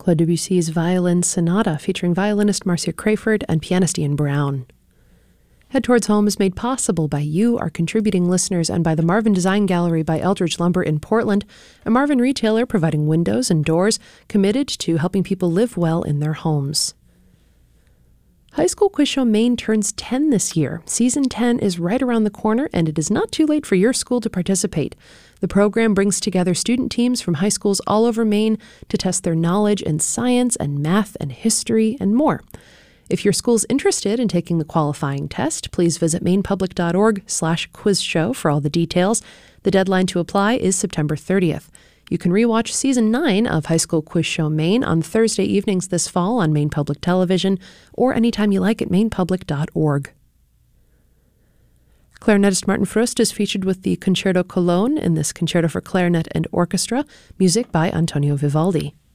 Claude Debussy's Violin Sonata, featuring violinist Marcia Crayford and pianist Ian Brown. Head Towards Home is made possible by you, our contributing listeners, and by the Marvin Design Gallery by Eldridge Lumber in Portland, a Marvin retailer providing windows and doors committed to helping people live well in their homes. High School Quiz Show Maine turns 10 this year. Season 10 is right around the corner, and it is not too late for your school to participate. The program brings together student teams from high schools all over Maine to test their knowledge in science and math and history and more. If your school's interested in taking the qualifying test, please visit mainepublic.org/quizshow for all the details. The deadline to apply is September 30th. You can rewatch Season 9 of High School Quiz Show Maine on Thursday evenings this fall on Maine Public Television, or anytime you like at mainepublic.org. Clarinetist Martin Frust is featured with the Concerto Cologne in this concerto for clarinet and orchestra, music by Antonio Vivaldi.